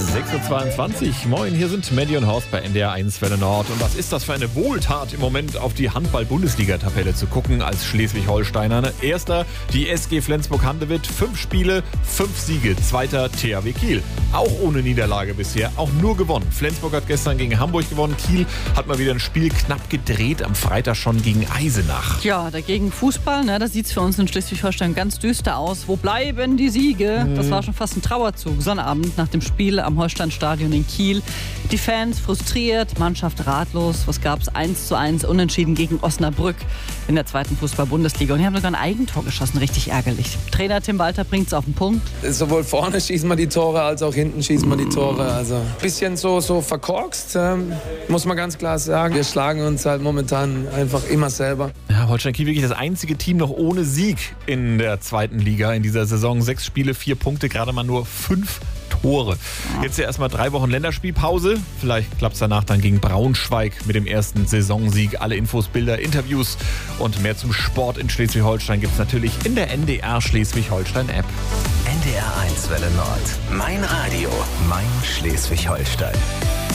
6.22 Uhr. Moin, hier sind Mandy und Horst bei NDR 1 Welle Nord. Und was ist das für eine Wohltat, im Moment auf die Handball-Bundesliga-Tabelle zu gucken als Schleswig-Holsteiner? Erster, die SG Flensburg-Handewitt. 5 Spiele, 5 Siege. Zweiter, THW Kiel. Auch ohne Niederlage bisher, auch nur gewonnen. Flensburg hat gestern gegen Hamburg gewonnen. Kiel hat mal wieder ein Spiel knapp gedreht. Am Freitag schon gegen Eisenach. Ja, dagegen Fußball, da sieht es für uns in Schleswig-Holstein ganz düster aus. Wo bleiben die Siege? Das war schon fast ein Trauerzug. Sonnabend nach dem Spiel am Holsteinstadion in Kiel. Die Fans frustriert, Mannschaft ratlos. Was gab es? 1:1 unentschieden gegen Osnabrück in der 2. Fußball-Bundesliga. Und die haben sogar ein Eigentor geschossen, richtig ärgerlich. Trainer Tim Walter bringt es auf den Punkt. Sowohl vorne schießen wir die Tore, als auch hinten schießen wir die Tore. Also ein bisschen so verkorkst, muss man ganz klar sagen. Wir schlagen uns halt momentan einfach immer selber. Ja, Holstein Kiel wirklich das einzige Team noch ohne Sieg in der 2. Liga in dieser Saison. 6 Spiele, 4 Punkte, gerade mal nur 5 Tore. Jetzt ja erstmal 3 Wochen Länderspielpause. Vielleicht klappt es danach dann gegen Braunschweig mit dem ersten Saisonsieg. Alle Infos, Bilder, Interviews und mehr zum Sport in Schleswig-Holstein gibt es natürlich in der NDR Schleswig-Holstein-App. NDR 1 Welle Nord. Mein Radio, mein Schleswig-Holstein.